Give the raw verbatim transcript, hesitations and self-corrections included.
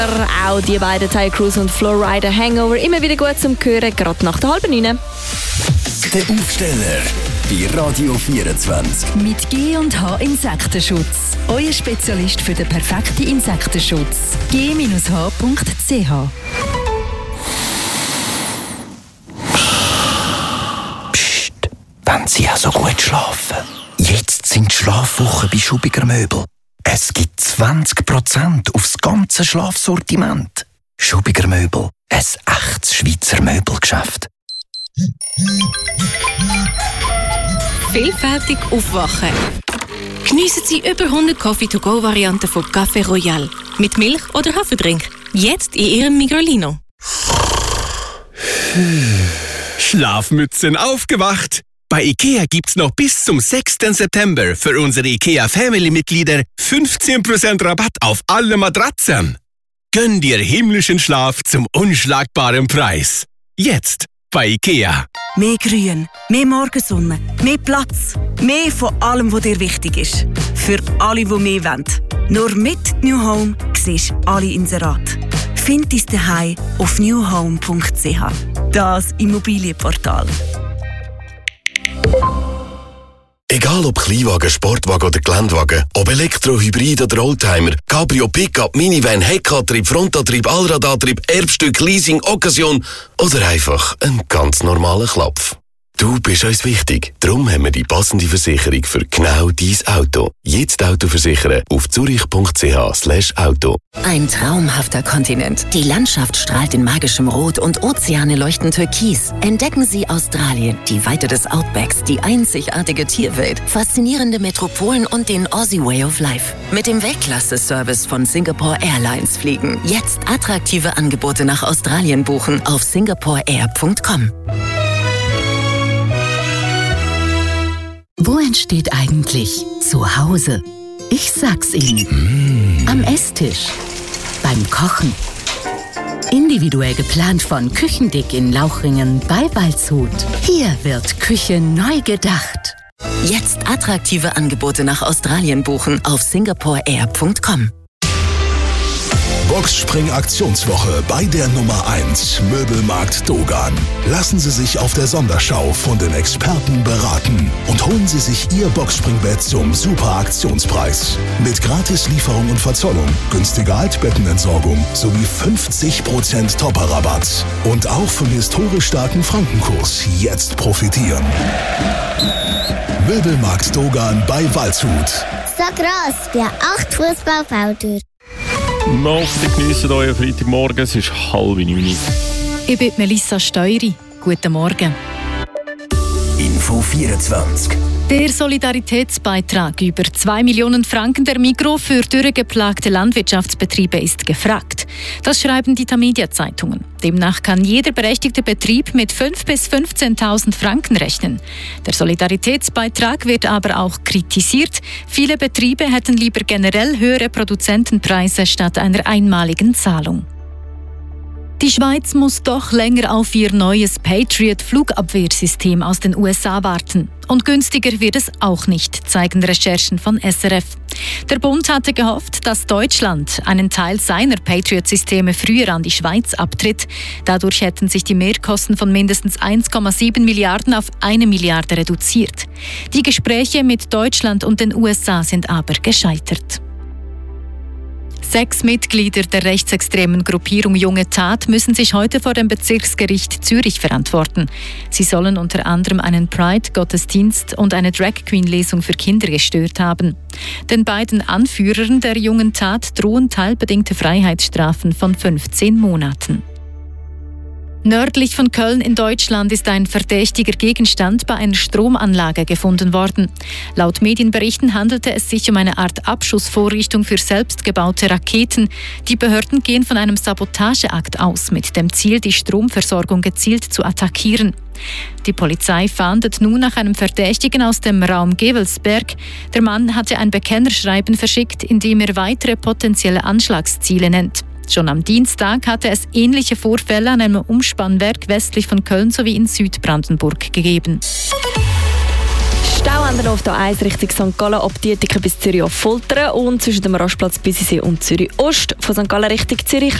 Auch die beiden Ty Cruz und Flowrider Hangover immer wieder gut zum Hören, gerade nach der halben neun. Der Aufsteller bei Radio vierundzwanzig. Mit G und H Insektenschutz. Euer Spezialist für den perfekten Insektenschutz. g H punkt c h. Psst, wenn Sie auch so gut schlafen. Jetzt sind die Schlafwochen bei Schubiger Möbel. Es gibt zwanzig Prozent aufs ganze Schlafsortiment. Schubiger Möbel, ein echtes Schweizer Möbelgeschäft. Vielfältig aufwachen. Geniessen Sie über hundert Coffee-to-go-Varianten von Café Royal. Mit Milch oder Haferdrink. Jetzt in Ihrem Migrolino. Schlafmützen aufgewacht! Bei IKEA gibt's noch bis zum sechsten September für unsere IKEA Family-Mitglieder fünfzehn Prozent Rabatt auf alle Matratzen. Gönn dir himmlischen Schlaf zum unschlagbaren Preis. Jetzt bei IKEA. Mehr Grün, mehr Morgensonne, mehr Platz, mehr von allem, was dir wichtig ist. Für alle, die mehr wollen. Nur mit New Home siehst du alle Inserate. Find dein Zuhause auf new home punkt c h. Das Immobilienportal. Egal ob Kleinwagen, Sportwagen oder Geländewagen, ob Elektro, Hybrid oder Oldtimer, Cabrio, Pickup, Minivan, Heckantrieb, Frontantrieb, Allradantrieb, Erbstück, Leasing, Occasion oder einfach ein ganz normaler Klapf. Du bist uns wichtig, darum haben wir die passende Versicherung für genau dein Auto. Jetzt Auto versichern auf zurich punkt c h slash auto. Ein traumhafter Kontinent. Die Landschaft strahlt in magischem Rot und Ozeane leuchten türkis. Entdecken Sie Australien, die Weite des Outbacks, die einzigartige Tierwelt, faszinierende Metropolen und den Aussie Way of Life. Mit dem Weltklasse-Service von Singapore Airlines fliegen. Jetzt attraktive Angebote nach Australien buchen auf singapore air punkt com. Wo entsteht eigentlich Zuhause? Ich sag's Ihnen. Am Esstisch. Beim Kochen. Individuell geplant von Küchendick in Lauchringen bei Waldshut. Hier wird Küche neu gedacht. Jetzt attraktive Angebote nach Australien buchen auf singapore air punkt com. Boxspring-Aktionswoche bei der Nummer eins Möbelmarkt Dogan. Lassen Sie sich auf der Sonderschau von den Experten beraten und holen Sie sich Ihr Boxspringbett zum super Aktionspreis. Mit Gratislieferung und Verzollung, günstiger Altbettenentsorgung sowie fünfzig Prozent Topper-Rabatt. Und auch vom historisch starken Frankenkurs jetzt profitieren. Möbelmarkt Dogan bei Waldshut. So gross wie acht Fußballfelder. Nachrichten geniessen euren Freitagmorgen, es ist halb neun. Ich bin Melissa Steury. Guten Morgen. Info vierundzwanzig. Der Solidaritätsbeitrag über zwei Millionen Franken der Migros für dürregeplagte Landwirtschaftsbetriebe ist gefragt. Das schreiben die Tamedia-Zeitungen. Demnach kann jeder berechtigte Betrieb mit fünftausend bis fünfzehntausend Franken rechnen. Der Solidaritätsbeitrag wird aber auch kritisiert. Viele Betriebe hätten lieber generell höhere Produzentenpreise statt einer einmaligen Zahlung. Die Schweiz muss doch länger auf ihr neues Patriot-Flugabwehrsystem aus den U S A warten. Und günstiger wird es auch nicht, zeigen Recherchen von S R F. Der Bund hatte gehofft, dass Deutschland einen Teil seiner Patriot-Systeme früher an die Schweiz abtritt. Dadurch hätten sich die Mehrkosten von mindestens eins Komma sieben Milliarden auf eine Milliarde reduziert. Die Gespräche mit Deutschland und den U S A sind aber gescheitert. Sechs Mitglieder der rechtsextremen Gruppierung Junge Tat müssen sich heute vor dem Bezirksgericht Zürich verantworten. Sie sollen unter anderem einen Pride-Gottesdienst und eine Drag-Queen-Lesung für Kinder gestört haben. Den beiden Anführern der Jungen Tat drohen teilbedingte Freiheitsstrafen von fünfzehn Monaten. Nördlich von Köln in Deutschland ist ein verdächtiger Gegenstand bei einer Stromanlage gefunden worden. Laut Medienberichten handelte es sich um eine Art Abschussvorrichtung für selbstgebaute Raketen. Die Behörden gehen von einem Sabotageakt aus, mit dem Ziel, die Stromversorgung gezielt zu attackieren. Die Polizei fahndet nun nach einem Verdächtigen aus dem Raum Gevelsberg. Der Mann hatte ein Bekennerschreiben verschickt, in dem er weitere potenzielle Anschlagsziele nennt. Schon am Dienstag hatte es ähnliche Vorfälle an einem Umspannwerk westlich von Köln sowie in Südbrandenburg gegeben. Stau haben wir noch auf der eins Richtung Sankt Gallen, ab Dietiken bis Zürich auf Foltern und zwischen dem Rastplatz Bisisee und Zürich Ost. Von Sankt Gallen Richtung Zürich